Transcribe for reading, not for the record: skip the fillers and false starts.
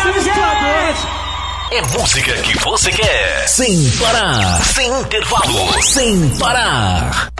Obrigado, gente! É música que você quer. Sem parar. Sem intervalo. Sem parar.